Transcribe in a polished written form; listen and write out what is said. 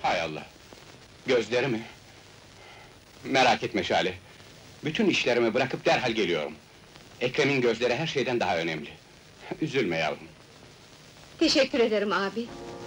Hay Allah! Gözleri mi? Merak etme Şale! Bütün işlerimi bırakıp derhal geliyorum. Ekrem'in gözleri her şeyden daha önemli. Üzülme yavrum! Teşekkür ederim abi.